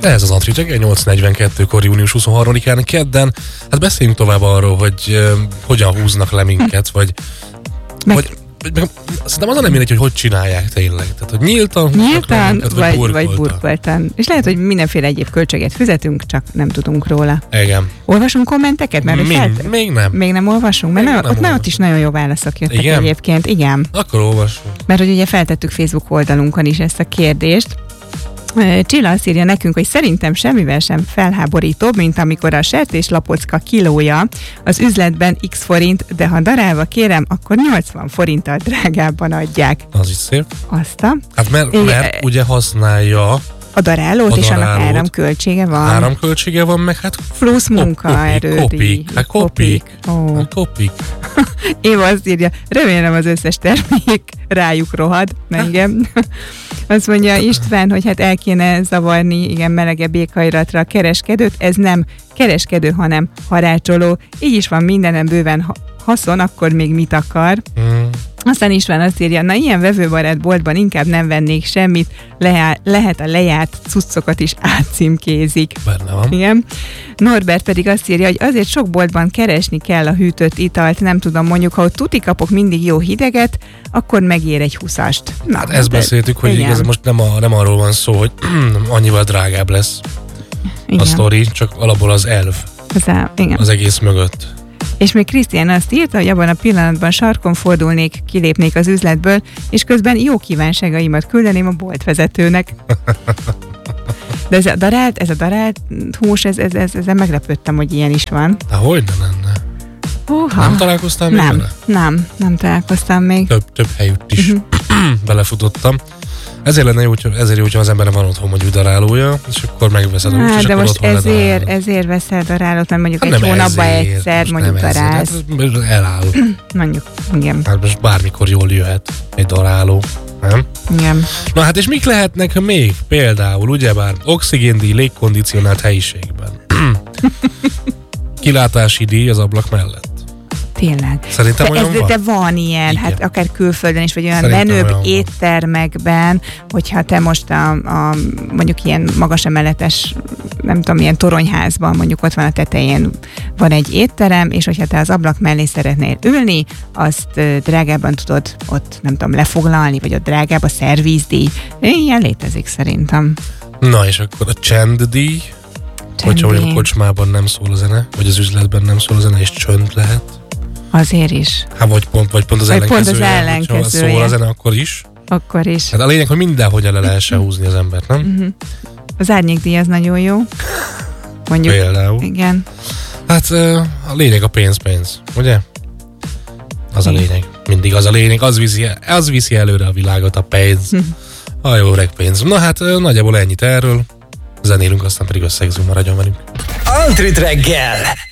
Ez az Antri reggel 8:42-kor június 23-án kedden. Hát beszéljünk tovább arról, hogy hogyan húznak le minket, vagy szerintem az nem mindegy, hogy csinálják tényleg. Tehát, hogy nyíltan minket, vagy burkoltan. És lehet, hogy mindenféle egyéb költséget fizetünk, csak nem tudunk róla. Igen. Olvasunk kommenteket? Mert még nem. Még nem olvasunk? Mert ott is nagyon jó válaszok jöttek egyébként. Igen. Akkor olvassunk. Mert hogy ugye feltettük Facebook oldalunkon is ezt a kérdést. Csilla azt írja nekünk, hogy szerintem semmivel sem felháborítóbb, mint amikor a sertéslapocka kilója az üzletben x forint, de ha darálva kérem, akkor 80 forinttal drágábban adják. Az is szép. Hát mert ugye használja a darálót, és annak áramköltsége van. Áramköltsége van, meg hát plusz munkaerődíj. Kopik. Éva azt írja, remélem az összes termék rájuk rohad, engem. Azt mondja István, hogy hát el kéne zavarni, igen, melegebb éghajlatra a kereskedőt. Ez nem kereskedő, hanem harácsoló. Így is van mindenem bőven haszon, akkor még mit akar? Aztán István azt írja, na ilyen vevőbarát boltban inkább nem vennék semmit, lehet a lejárt cuccokat is átcímkézik. Benne van. Igen. Norbert pedig azt írja, hogy azért sok boltban keresni kell a hűtött italt, nem tudom, mondjuk, ha ott tuti kapok mindig jó hideget, akkor megér egy 20-ast. Na, hát ezt beszéltük, hogy igaz, most nem arról van szó, hogy annyival drágább lesz a sztori, csak alapból az elv az egész mögött. És még Krisztián azt írta, hogy abban a pillanatban sarkon fordulnék, kilépnék az üzletből, és közben jó kívánságaimat küldeném a boltvezetőnek. De ez a darált hús, ezzel meglepődtem, hogy ilyen is van. De hogy ne lenne? Nem találkoztál még vele? Nem találkoztam még. Több helyütt is belefutottam. Ezért lenne jó, hogyha az embernek van otthon mondjuk darálója, és akkor megveszed úgy, és de akkor most ezért veszel darálót, mert mondjuk egy hónapban egyszer mondjuk darálsz. Hát eláll. Mondjuk, igen. Hát most bármikor jól jöhet egy daráló, nem? Igen. Na hát és mik lehetnek még? Például ugyebár oxigéndíj légkondicionált helyiségben. Kilátási díj az ablak mellett. Tényleg. Szerintem olyan van. De van ilyen, igen. Hát akár külföldön is, vagy olyan szerintem menőbb olyan éttermekben, hogyha te most a mondjuk ilyen magas emeletes, nem tudom, ilyen toronyházban, mondjuk ott van a tetején van egy étterem, és hogyha te az ablak mellé szeretnél ülni, azt drágában tudod ott, nem tudom, lefoglalni, vagy ott drágább a szervízdíj. Ilyen létezik szerintem. Na és akkor a csenddíj, hogyha olyan a kocsmában nem szól a zene, vagy az üzletben nem szól a zene, és csönd lehet. Azért is. Hát vagy pont az ellenkezője. Ha szól a zene, akkor is. Akkor is. Hát a lényeg, hogy mindenhogy le lehessen húzni az embert, nem? Uh-huh. Az árnyékdíj az nagyon jó. Mondjuk. Például. Igen. Hát a lényeg a pénz, ugye? Az a lényeg. Mindig az a lényeg. Az viszi előre a világot, a pénz. A jó öreg pénz. Na hát nagyjából ennyit erről. Zenélünk, aztán pedig összegzünk, maradjon velünk. Antrit reggel!